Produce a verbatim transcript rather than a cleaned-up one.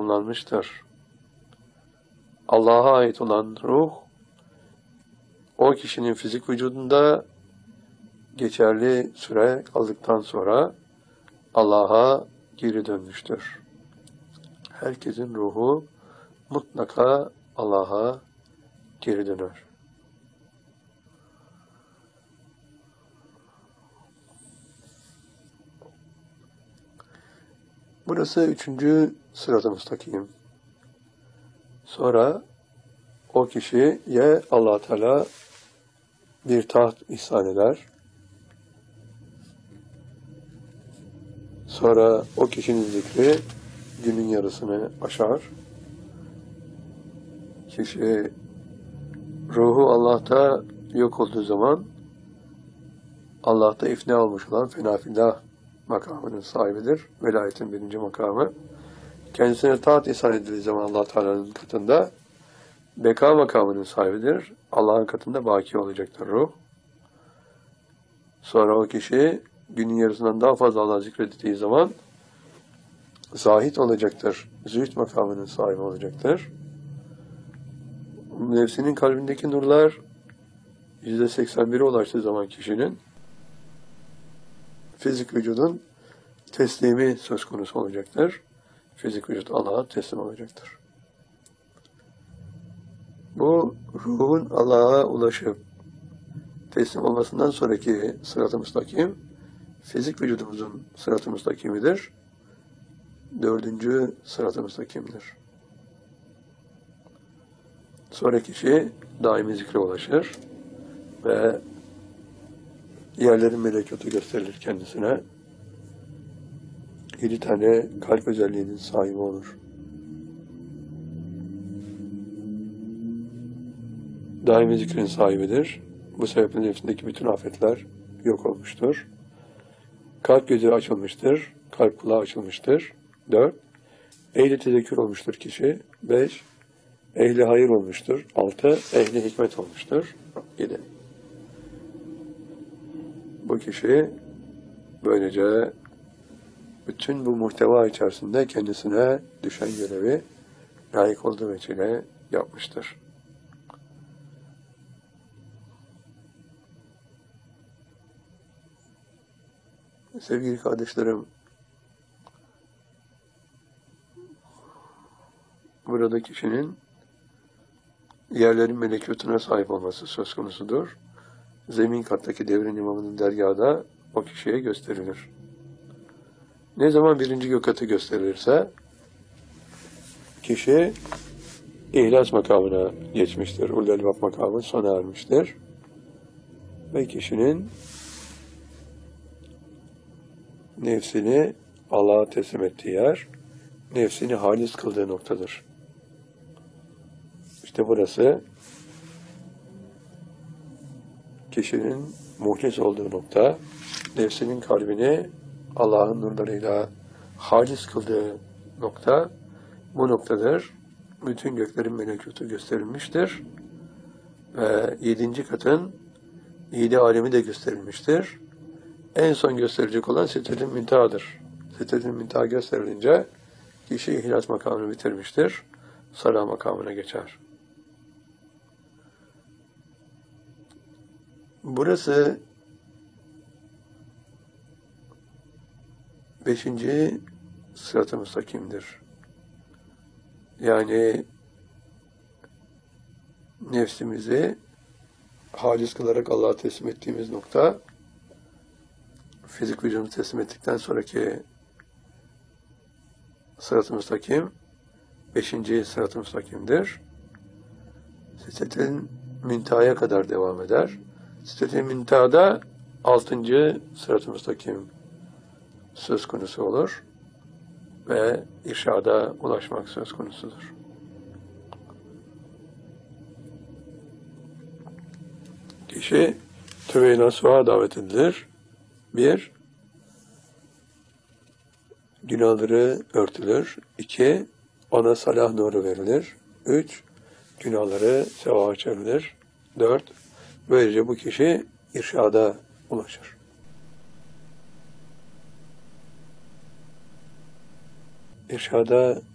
tamamlanmıştır. Allah'a ait olan ruh, o kişinin fizik vücudunda geçerli süre kaldıktan sonra Allah'a geri dönmüştür. Herkesin ruhu mutlaka Allah'a geri döner. Burası üçüncü sırat-ı müstakim. Sonra o kişiye Allah Teala bir taht ihsan eder. Sonra o kişinin zikri günün yarısını aşar. Kişi ruhu Allah'ta yok olduğu zaman Allah'ta ifna olmuş olan fenafillah makamının sahibidir. Velayetin birinci makamı. Kendisine taat ihsan edildiği zaman Allah Teala'nın katında beka makamının sahibidir. Allah'ın katında baki olacaktır ruh. Sonra o kişi günün yarısından daha fazla Allah zikredildiği zaman zahid olacaktır. Zühd makamının sahibi olacaktır. Nefsinin kalbindeki nurlar yüzde seksen bire ulaştığı zaman kişinin fizik vücudun teslimi söz konusu olacaktır. Fizik vücut Allah'a teslim olacaktır. Bu ruhun Allah'a ulaşıp teslim olmasından sonraki sırat-ı müstakim, fizik vücudumuzun sırat-ı müstakimidir. Dördüncü sırat-ı müstakimdir. Sonra kişi daimi zikre ulaşır ve yerlerin melekûtu gösterilir kendisine. Yedi tane kalp özelliğinin sahibi olur. Daimi zikrin sahibidir. Bu sebeple nefsindeki bütün afetler yok olmuştur. Kalp gözü açılmıştır. Kalp kulağı açılmıştır. Dört. Ehli tezekkür olmuştur kişi. Beş. Ehli hayır olmuştur. Altı. Ehli hikmet olmuştur. Yedi. Bu kişi böylece bütün bu muhteva içerisinde kendisine düşen görevi layık olduğu veçile yapmıştır. Sevgili kardeşlerim, burada kişinin yerlerin melekûtuna sahip olması söz konusudur. Zemin kattaki devrin imamının dergahında o kişiye gösterilir. Ne zaman birinci gökatı gösterilirse kişi İhlas makamına geçmiştir. Ulul-Elbab makamı sona ermiştir. Ve kişinin nefsini Allah'a teslim ettiği yer, nefsini halis kıldığı noktadır. İşte burası kişinin muhlis olduğu nokta, nefsinin kalbini Allah'ın nurlarıyla halis kıldığı nokta, bu noktadır. Bütün göklerin melekûtu gösterilmiştir. Ve yedinci katın yedi alemi de gösterilmiştir. En son gösterilecek olan Sidret-i Münteha'dır. Sidret-i Münteha gösterilince kişi ihlas makamını bitirmiştir. Salah makamına geçer. Burası beşinci sırat-ı müstakimdir. Yani nefsimizi halis kılarak Allah'a teslim ettiğimiz nokta, fizik vücudunu teslim ettikten sonraki sırat-ı müstakim, beşinci sırat-ı müstakimdir. Sidret-i Münteha'ya kadar devam eder. Sidret-i Münteha'da altıncı sırat-ı müstakim söz konusu olur ve irşada ulaşmak söz konusudur. Kişi tövbe-i nasuha davet edilir. Bir, günahları örtülür. İki, ona salah nuru verilir. Üç, günahları sevaba çevrilir. Dört, böylece bu kişi irşada ulaşır. İrşada